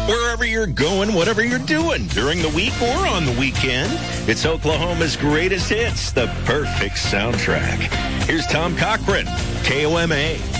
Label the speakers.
Speaker 1: Wherever you're going, whatever you're doing, during the week or on the weekend, it's Oklahoma's greatest hits, the perfect soundtrack. Here's Tom Cochran, KOMA.